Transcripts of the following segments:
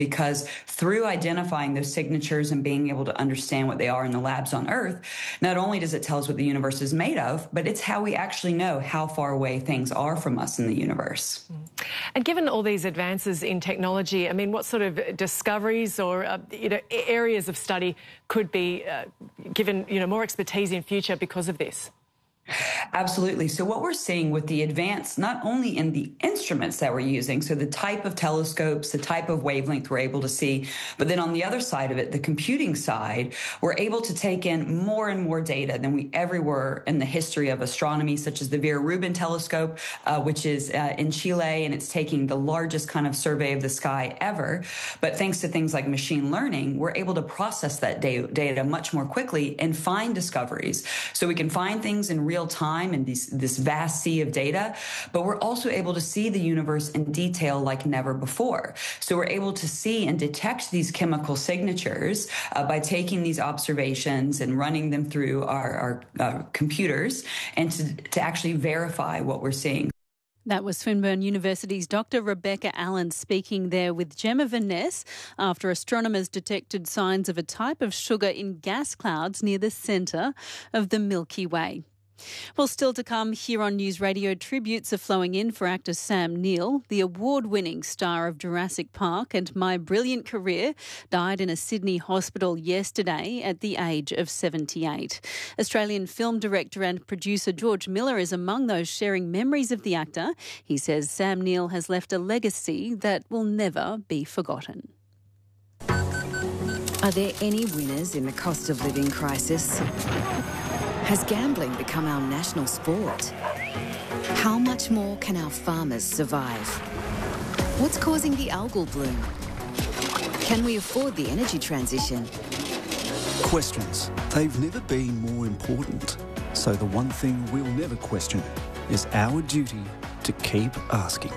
because through identifying those signatures and being able to understand what they are in the labs on Earth, not only does it tell us what the universe is made of, but it's how we actually know how far away things are from us in the universe. And given all these advances in technology, I mean, what sort of discoveries or areas of study could be given more expertise in future because of this? Absolutely. So what we're seeing with the advance, not only in the instruments that we're using, so the type of telescopes, the type of wavelength we're able to see, but then on the other side of it, the computing side, we're able to take in more and more data than we ever were in the history of astronomy, such as the Vera Rubin telescope, which is in Chile, and it's taking the largest kind of survey of the sky ever. But thanks to things like machine learning, we're able to process that data much more quickly and find discoveries. So we can find things in real time in this vast sea of data, but we're also able to see the universe in detail like never before. So we're able to see and detect these chemical signatures by taking these observations and running them through our computers and to actually verify what we're seeing. That was Swinburne University's Dr. Rebecca Allen speaking there with Gemma Vaness after astronomers detected signs of a type of sugar in gas clouds near the centre of the Milky Way. Well, still to come here on News Radio, tributes are flowing in for actor Sam Neill. The award-winning star of Jurassic Park and My Brilliant Career died in a Sydney hospital yesterday at the age of 78. Australian film director and producer George Miller is among those sharing memories of the actor. He says Sam Neill has left a legacy that will never be forgotten. Are there any winners in the cost of living crisis? Has gambling become our national sport? How much more can our farmers survive? What's causing the algal bloom? Can we afford the energy transition? Questions. They've never been more important. So the one thing we'll never question is our duty to keep asking.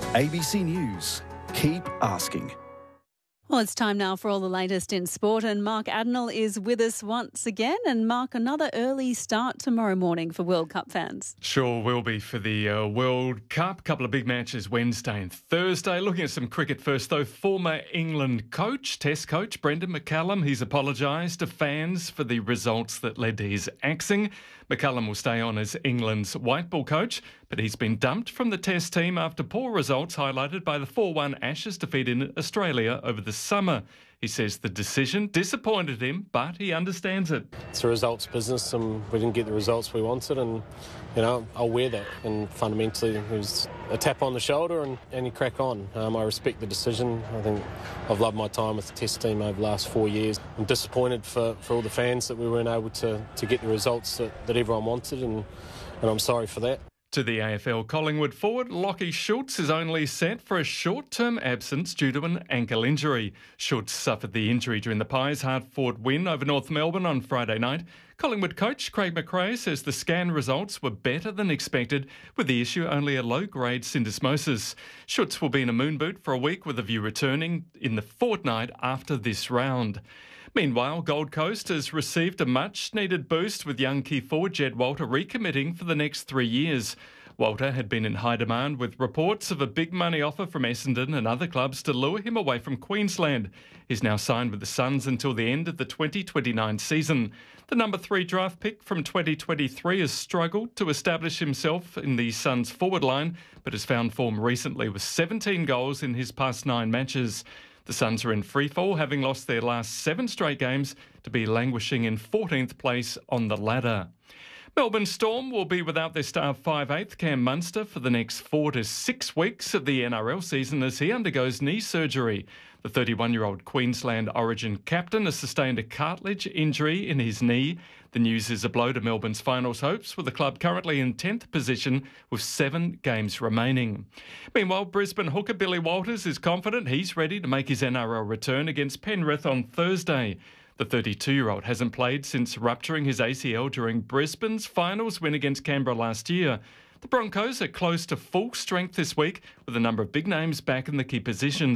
ABC News. Keep asking. Well, it's time now for all the latest in sport, and Mark Adenell is with us once again. And Mark, another early start tomorrow morning for World Cup fans. Sure will be for the World Cup. A couple of big matches Wednesday and Thursday. Looking at some cricket first, though. Former England Test coach Brendan McCullum, he's apologised to fans for the results that led to his axing. McCullum will stay on as England's white ball coach, but he's been dumped from the Test team after poor results highlighted by the 4-1 Ashes defeat in Australia over the summer. He says the decision disappointed him, but he understands it. It's a results business, and we didn't get the results we wanted, and I'll wear that. And fundamentally, it was a tap on the shoulder, and you crack on. I respect the decision. I think I've loved my time with the Test team over the last 4 years. I'm disappointed for all the fans that we weren't able to get the results that everyone wanted, and I'm sorry for that. To the AFL, Collingwood forward Lachie Schultz is only set for a short-term absence due to an ankle injury. Schultz suffered the injury during the Pies' hard-fought win over North Melbourne on Friday night. Collingwood coach Craig McRae says the scan results were better than expected, with the issue only a low-grade syndesmosis. Schultz will be in a moon boot for a week with a view returning in the fortnight after this round. Meanwhile, Gold Coast has received a much-needed boost with young key forward Jed Walter recommitting for the next 3 years. Walter had been in high demand with reports of a big money offer from Essendon and other clubs to lure him away from Queensland. He's now signed with the Suns until the end of the 2029 season. The number 3 draft pick from 2023 has struggled to establish himself in the Suns forward line, but has found form recently with 17 goals in his past 9 matches. The Suns are in freefall, having lost their last 7 straight games to be languishing in 14th place on the ladder. Melbourne Storm will be without their star 5/8 Cam Munster for the next 4 to 6 weeks of the NRL season as he undergoes knee surgery. The 31-year-old Queensland Origin captain has sustained a cartilage injury in his knee. The news is a blow to Melbourne's finals hopes, with the club currently in 10th position with 7 games remaining. Meanwhile, Brisbane hooker Billy Walters is confident he's ready to make his NRL return against Penrith on Thursday. The 32-year-old hasn't played since rupturing his ACL during Brisbane's finals win against Canberra last year. The Broncos are close to full strength this week, with a number of big names back in the key positions.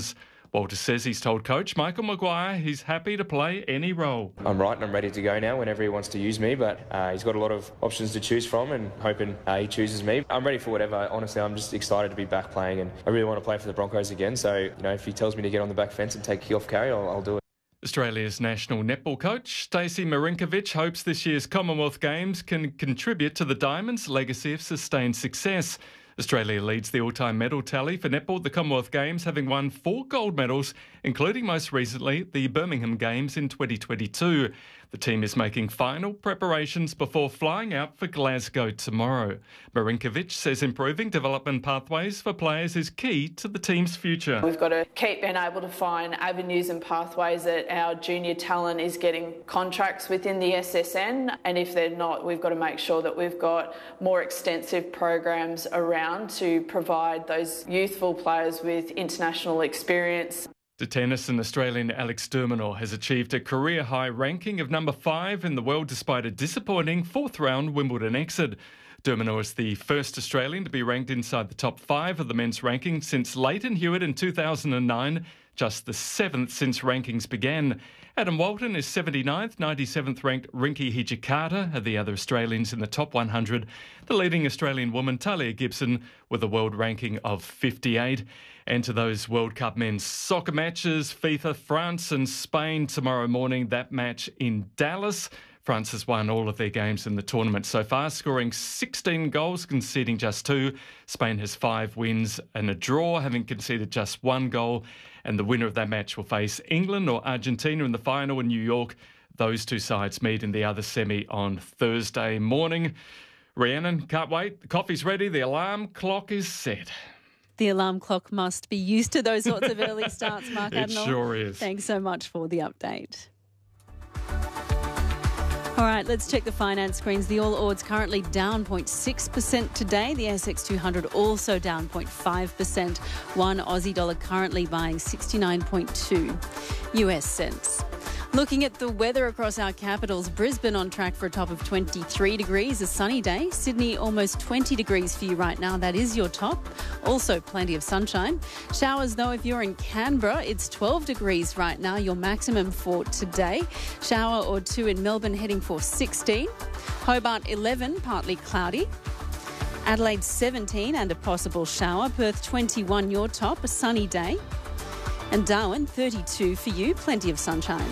Walters says he's told coach Michael Maguire he's happy to play any role. I'm right and I'm ready to go now whenever he wants to use me, but he's got a lot of options to choose from and hoping he chooses me. I'm ready for whatever. Honestly, I'm just excited to be back playing and I really want to play for the Broncos again. So, if he tells me to get on the back fence and take kick-off carry, I'll do it. Australia's national netball coach, Stacey Marinkovic, hopes this year's Commonwealth Games can contribute to the Diamonds' legacy of sustained success. Australia leads the all-time medal tally for netball at the Commonwealth Games, having won 4 gold medals, including most recently the Birmingham Games in 2022. The team is making final preparations before flying out for Glasgow tomorrow. Marinkovic says improving development pathways for players is key to the team's future. We've got to keep being able to find avenues and pathways that our junior talent is getting contracts within the SSN, and if they're not, we've got to make sure that we've got more extensive programs around to provide those youthful players with international experience. To tennis, and Australian Alex de Minaur has achieved a career-high ranking of number 5 in the world despite a disappointing 4th-round Wimbledon exit. De Minaur is the first Australian to be ranked inside the top 5 of the men's ranking since Leighton Hewitt in 2009, just the 7th since rankings began. Adam Walton is 79th, 97th ranked Rinky Hijikata are the other Australians in the top 100. The leading Australian woman, Talia Gibson, with a world ranking of 58. And to those World Cup men's soccer matches, FIFA, France and Spain tomorrow morning, that match in Dallas. France has won all of their games in the tournament so far, scoring 16 goals, conceding just 2. Spain has 5 wins and a draw, having conceded just 1 goal. And the winner of that match will face England or Argentina in the final in New York. Those two sides meet in the other semi on Thursday morning. Rhiannon, can't wait. The coffee's ready. The alarm clock is set. The alarm clock must be used to those sorts of early starts, Mark Admiral. It sure is. Thanks so much for the update. All right, let's check the finance screens. The All Ords currently down 0.6% today. The ASX 200 also down 0.5%. One Aussie dollar currently buying 69.2 US cents. Looking at the weather across our capitals, Brisbane on track for a top of 23 degrees, a sunny day. Sydney almost 20 degrees for you right now. That is your top. Also plenty of sunshine. Showers though if you're in Canberra, it's 12 degrees right now, your maximum for today. Shower or 2 in Melbourne heading for 16. Hobart 11, partly cloudy. Adelaide 17 and a possible shower. Perth 21 your top, a sunny day. And Darwin, 32 for you, plenty of sunshine.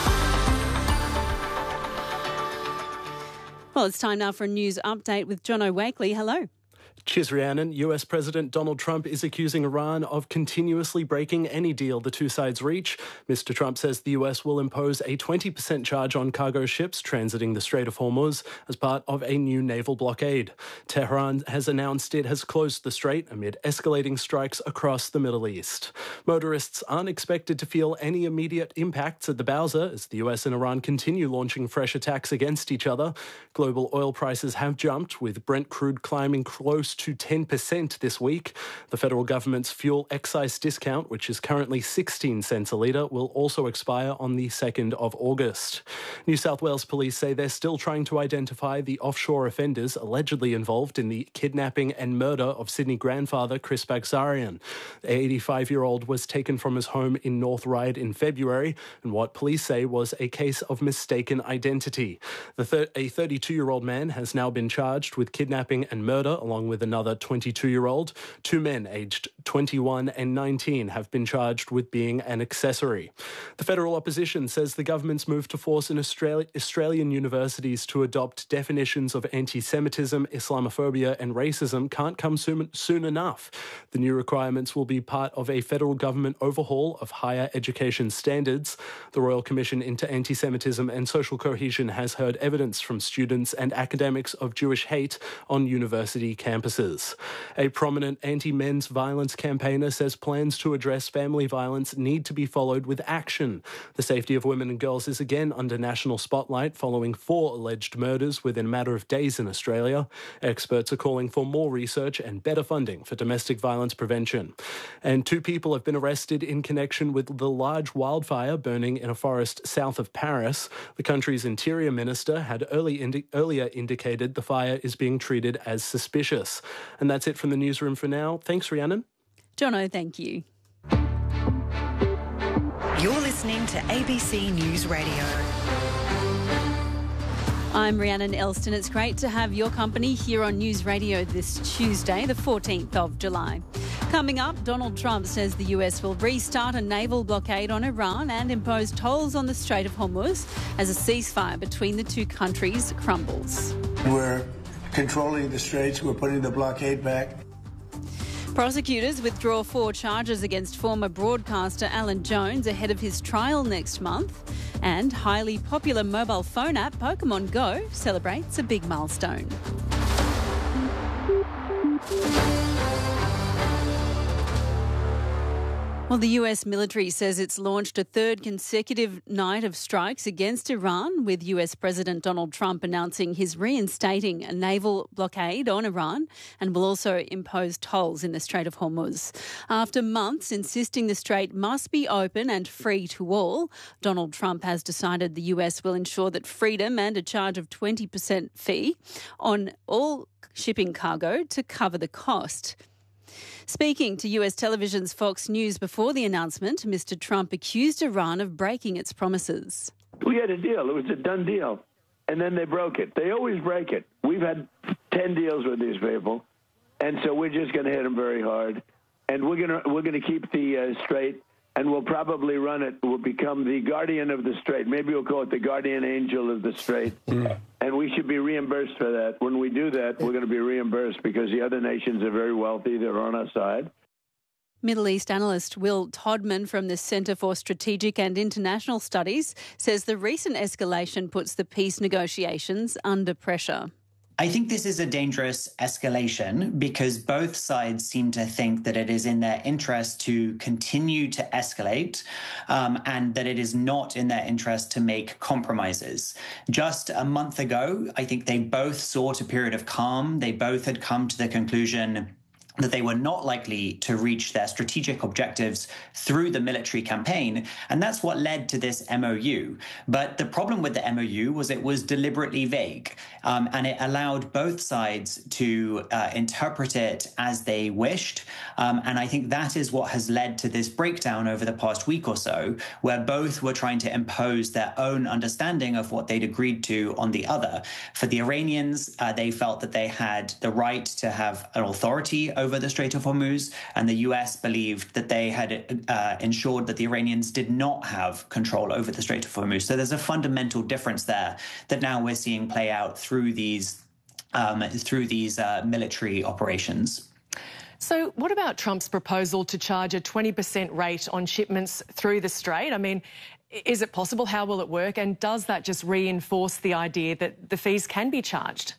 Well, it's time now for a news update with John O'Wakely. Hello. Cheers, Rhiannon. US President Donald Trump is accusing Iran of continuously breaking any deal the two sides reach. Mr. Trump says the US will impose a 20% charge on cargo ships transiting the Strait of Hormuz as part of a new naval blockade. Tehran has announced it has closed the strait amid escalating strikes across the Middle East. Motorists aren't expected to feel any immediate impacts at the Bowser as the US and Iran continue launching fresh attacks against each other. Global oil prices have jumped, with Brent crude climbing close to 10% this week. The federal government's fuel excise discount, which is currently 16 cents a litre, will also expire on the 2nd of August. New South Wales police say they're still trying to identify the offshore offenders allegedly involved in the kidnapping and murder of Sydney grandfather Chris Bagzarian. The 85-year-old was taken from his home in North Ryde in February, and what police say was a case of mistaken identity. A 32-year-old man has now been charged with kidnapping and murder, along with another 22-year-old. 2 men aged 21 and 19 have been charged with being an accessory. The federal opposition says the government's move to force Australian universities to adopt definitions of anti-Semitism, Islamophobia and racism can't come soon enough. The new requirements will be part of a federal government overhaul of higher education standards. The Royal Commission into Anti-Semitism and Social Cohesion has heard evidence from students and academics of Jewish hate on university campuses. A prominent anti-men's violence campaigner says plans to address family violence need to be followed with action. The safety of women and girls is again under national spotlight following 4 alleged murders within a matter of days in Australia. Experts are calling for more research and better funding for domestic violence prevention. And 2 people have been arrested in connection with the large wildfire burning in a forest south of Paris. The country's interior minister had earlier indicated the fire is being treated as suspicious. And that's it from the newsroom for now. Thanks, Rhiannon. Jono, thank you. You're listening to ABC News Radio. I'm Rhiannon Elston. It's great to have your company here on News Radio this Tuesday, the 14th of July. Coming up, Donald Trump says the US will restart a naval blockade on Iran and impose tolls on the Strait of Hormuz as a ceasefire between the two countries crumbles. We're controlling the straits. We're putting the blockade back. Prosecutors withdraw 4 charges against former broadcaster Alan Jones ahead of his trial next month. And highly popular mobile phone app Pokemon Go celebrates a big milestone. Well, the US military says it's launched a third consecutive night of strikes against Iran, with US President Donald Trump announcing he's reinstating a naval blockade on Iran and will also impose tolls in the Strait of Hormuz. After months insisting the strait must be open and free to all, Donald Trump has decided the US will ensure that freedom and a charge of 20% fee on all shipping cargo to cover the cost. Speaking to US television's Fox News before the announcement, Mr. Trump accused Iran of breaking its promises. We had a deal. It was a done deal. And then they broke it. They always break it. We've had 10 deals with these people. And so we're just going to hit them very hard. And we're going to keep the strait, and we'll probably run it. We'll become the guardian of the strait. Maybe we'll call it the guardian angel of the strait. And we should be reimbursed for that. When we do that, we're going to be reimbursed because the other nations are very wealthy. They're on our side. Middle East analyst Will Todman from the Centre for Strategic and International Studies says the recent escalation puts the peace negotiations under pressure. I think this is a dangerous escalation because both sides seem to think that it is in their interest to continue to escalate and that it is not in their interest to make compromises. Just a month ago, I think they both sought a period of calm. They both had come to the conclusion that they were not likely to reach their strategic objectives through the military campaign. And that's what led to this MOU. But the problem with the MOU was it was deliberately vague, and it allowed both sides to interpret it as they wished. And I think that is what has led to this breakdown over the past week or so, where both were trying to impose their own understanding of what they'd agreed to on the other. For the Iranians, they felt that they had the right to have an authority over the Strait of Hormuz, and the US believed that they had ensured that the Iranians did not have control over the Strait of Hormuz. So there's a fundamental difference there that now we're seeing play out through these military operations. So what about Trump's proposal to charge a 20% rate on shipments through the Strait? I mean, is it possible? How will it work? And does that just reinforce the idea that the fees can be charged?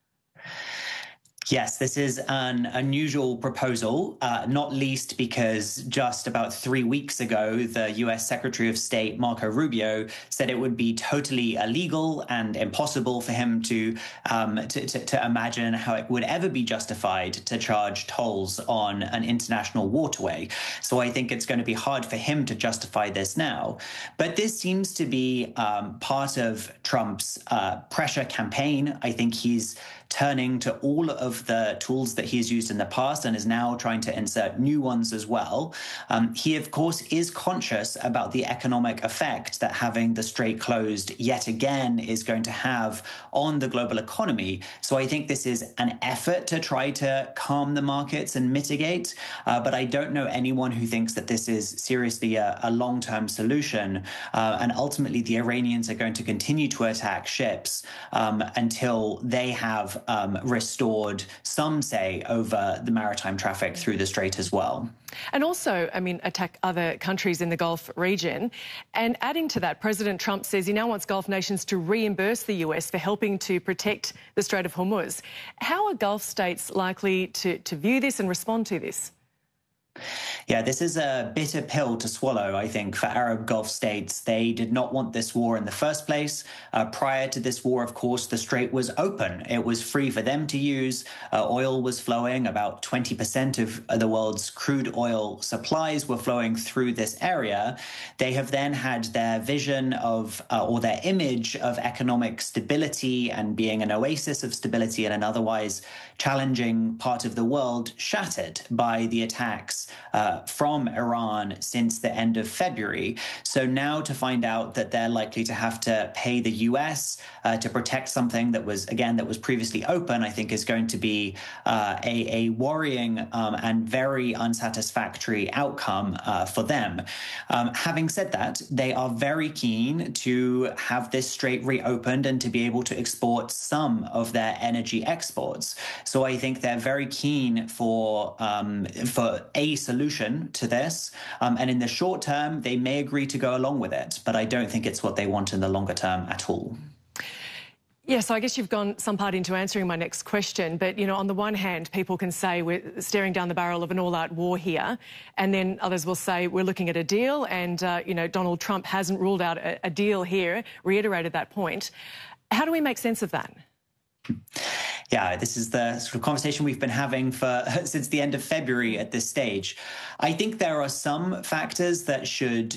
Yes, this is an unusual proposal, not least because just about 3 weeks ago, the U.S. Secretary of State, Marco Rubio, said it would be totally illegal and impossible for him to imagine how it would ever be justified to charge tolls on an international waterway. So I think it's going to be hard for him to justify this now. But this seems to be part of Trump's pressure campaign. I think he's turning to all of the tools that he's used in the past and is now trying to insert new ones as well. He, of course, is conscious about the economic effect that having the strait closed yet again is going to have on the global economy. So I think this is an effort to try to calm the markets and mitigate. But I don't know anyone who thinks that this is seriously a long-term solution. And ultimately, the Iranians are going to continue to attack ships until they have restored, some say, over the maritime traffic through the strait as well. And also, I mean, attack other countries in the Gulf region. And adding to that, President Trump says he now wants Gulf nations to reimburse the US for helping to protect the Strait of Hormuz. How are Gulf states likely to view this and respond to this? Yeah, this is a bitter pill to swallow, I think, for Arab Gulf states. They did not want this war in the first place. Prior to this war, of course, the strait was open. It was free for them to use. Oil was flowing. About 20% of the world's crude oil supplies were flowing through this area. They have then had their vision of, or their image of economic stability and being an oasis of stability in an otherwise challenging part of the world shattered by the attacks ships from Iran since the end of February. So now to find out that they're likely to have to pay the US to protect something that was previously open, I think is going to be a worrying and very unsatisfactory outcome for them. Having said that, they are very keen to have this strait reopened and to be able to export some of their energy exports. So I think they're very keen for a solution to this. And in the short term, they may agree to go along with it, but I don't think it's what they want in the longer term at all. Yeah, so I guess you've gone some part into answering my next question. But, you know, on the one hand, people can say we're staring down the barrel of an all-out war here. And then others will say we're looking at a deal. And, you know, Donald Trump hasn't ruled out a deal here, reiterated that point. How do we make sense of that? Yeah, this is the sort of conversation we've been having since the end of February at this stage. I think there are some factors that should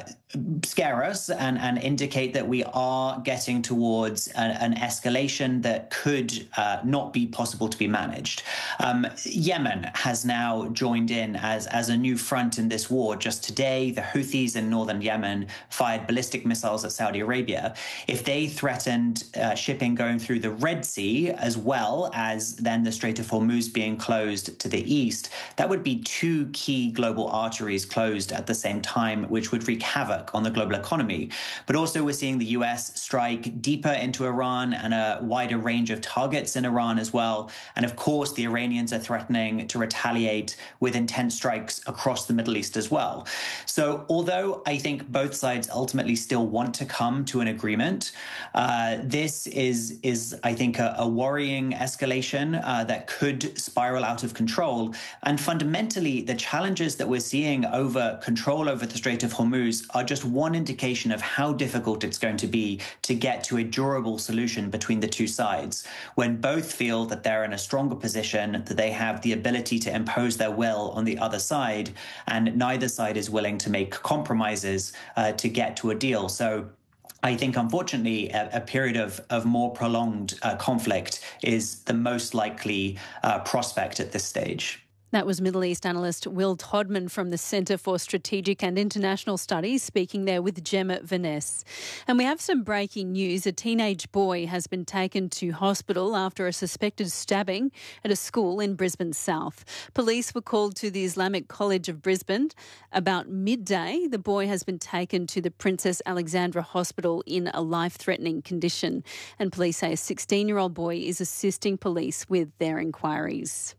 scare us and indicate that we are getting towards an escalation that could not be possible to be managed. Yemen has now joined in as a new front in this war. Just today, the Houthis in northern Yemen fired ballistic missiles at Saudi Arabia. If they threatened shipping going through the Red Sea, as well as then the Strait of Hormuz being closed to the east, that would be two key global arteries closed at the same time, which would wreak havoc on the global economy. But also we're seeing the US strike deeper into Iran and a wider range of targets in Iran as well. And of course, the Iranians are threatening to retaliate with intense strikes across the Middle East as well. So although I think both sides ultimately still want to come to an agreement, this is I think, a worrying escalation that could spiral out of control. And fundamentally, the challenges that we're seeing over control over the Strait of Hormuz are just one indication of how difficult it's going to be to get to a durable solution between the two sides, when both feel that they're in a stronger position, that they have the ability to impose their will on the other side, and neither side is willing to make compromises to get to a deal. So I think, unfortunately, a period of more prolonged conflict is the most likely prospect at this stage. That was Middle East analyst Will Todman from the Centre for Strategic and International Studies speaking there with Gemma Vaness. And we have some breaking news. A teenage boy has been taken to hospital after a suspected stabbing at a school in Brisbane South. Police were called to the Islamic College of Brisbane about midday. The boy has been taken to the Princess Alexandra Hospital in a life-threatening condition. And police say a 16-year-old boy is assisting police with their inquiries.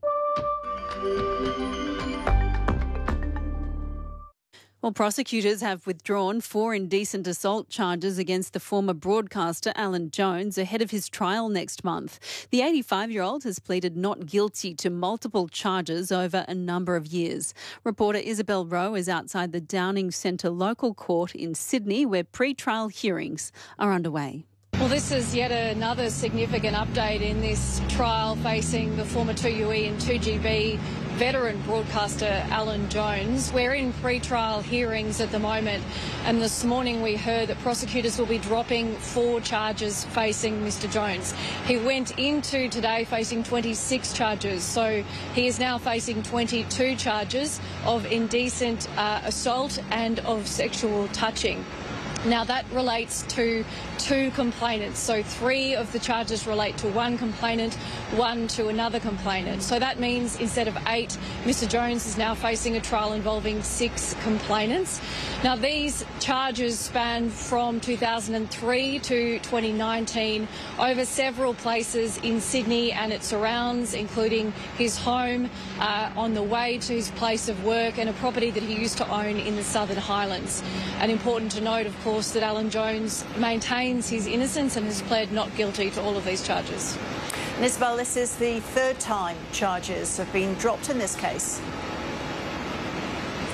Well, prosecutors have withdrawn 4 indecent assault charges against the former broadcaster Alan Jones ahead of his trial next month. The 85-year-old has pleaded not guilty to multiple charges over a number of years. Reporter Isabel Rowe is outside the Downing Centre local court in Sydney, where pre-trial hearings are underway. Well, this is yet another significant update in this trial facing the former 2UE and 2GB veteran broadcaster Alan Jones. We're in pre-trial hearings at the moment, and this morning we heard that prosecutors will be dropping 4 charges facing Mr Jones. He went into today facing 26 charges, so he is now facing 22 charges of indecent assault and of sexual touching. Now, that relates to 2 complainants. So 3 of the charges relate to one complainant, 1 to another complainant. So that means instead of 8, Mr Jones is now facing a trial involving 6 complainants. Now, these charges span from 2003 to 2019 over several places in Sydney and its surrounds, including his home, on the way to his place of work, and a property that he used to own in the Southern Highlands. And important to note, of course, that Alan Jones maintains his innocence and has pled not guilty to all of these charges. And Isabel, this is the 3rd time charges have been dropped in this case.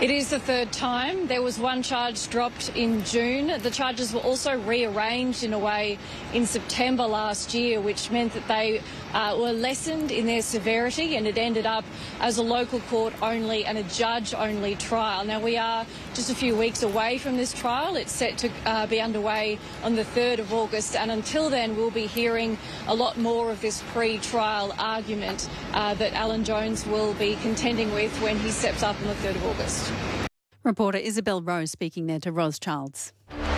It is the third time. There was one charge dropped in June. The charges were also rearranged in a way in September last year, which meant that they were lessened in their severity, and it ended up as a local court only and a judge only trial. Now, we are just a few weeks away from this trial. It's set to be underway on the 3rd of August, and until then we'll be hearing a lot more of this pre-trial argument that Alan Jones will be contending with when he steps up on the 3rd of August. Reporter Isabel Rowe speaking there to Ros Childs.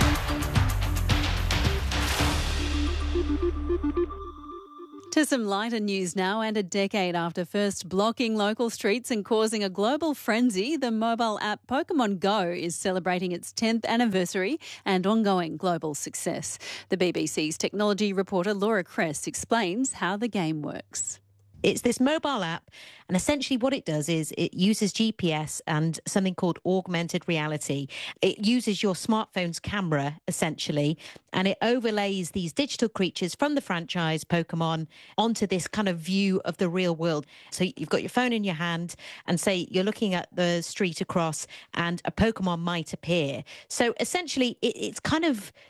To some lighter news now, and a decade after first blocking local streets and causing a global frenzy, the mobile app Pokemon Go is celebrating its 10th anniversary and ongoing global success. The BBC's technology reporter Laura Kress explains how the game works. It's this mobile app, and essentially what it does is it uses GPS and something called augmented reality. It uses your smartphone's camera, essentially, and it overlays these digital creatures from the franchise Pokemon onto this kind of view of the real world. So you've got your phone in your hand, and say you're looking at the street across, and a Pokemon might appear. So essentially, it's kind of